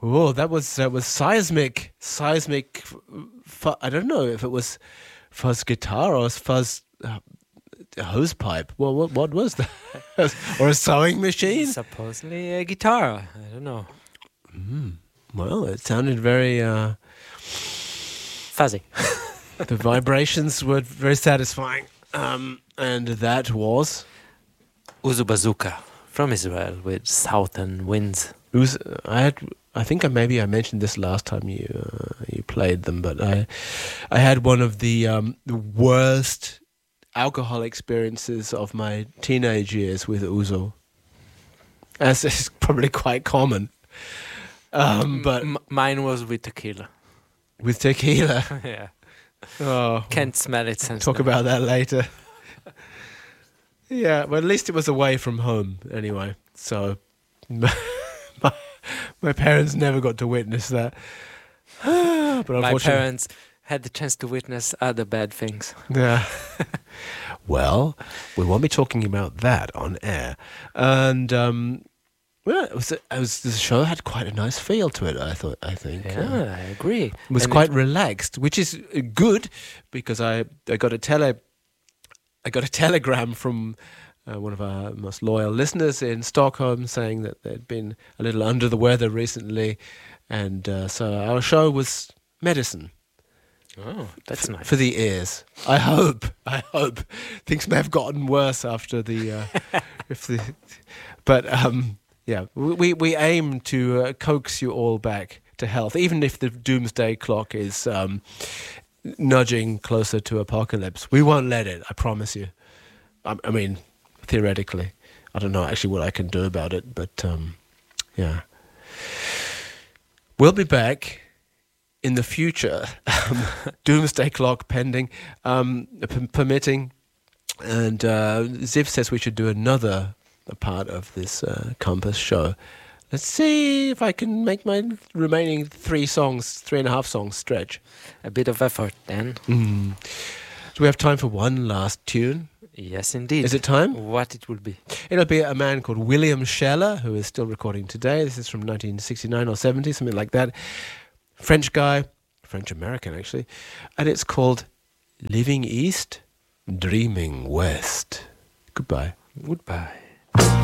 Oh, that was seismic. I don't know if it was fuzz guitar or fuzz hose pipe. Well, what was that? Or a sewing machine? Supposedly a guitar. I don't know. Well, it sounded very. Fuzzy. The vibrations were very satisfying, and that was Uzu Bazooka from Israel with Southern Winds. I think maybe I mentioned this last time you played them, but I had one of the worst alcohol experiences of my teenage years with Uzo, as is probably quite common. But mine was with tequila. With tequila, Yeah. oh, Can't smell it since talk now. about that later. Yeah, well, at least it was away from home anyway. So my parents never got to witness that. But My unfortunately, parents had the chance to witness other bad things. yeah. Well, we won't be talking about that on air. And well, the show had quite a nice feel to it. I think. Yeah, I agree. It was And quite relaxed, which is good because I got a telegram from one of our most loyal listeners in Stockholm saying that they'd been a little under the weather recently, and so our show was medicine Oh, that's nice. for the ears. I hope things may have gotten worse after the but yeah, we aim to coax you all back to health, even if the doomsday clock is nudging closer to apocalypse. We won't let it, I promise you. I mean, theoretically. I don't know actually what I can do about it, but yeah. We'll be back in the future, doomsday clock pending, permitting, and Ziv says we should do another part of this Compass show. Let's see if I can make my remaining 3.5 songs stretch. A bit of effort then. Do we have time for one last tune? Yes, indeed. Is it time? What it will be? It'll be a man called William Scheller, who is still recording today. This is from 1969 or 70, something like that. French guy, French-American actually. And it's called Living East, Dreaming West. Goodbye. Goodbye.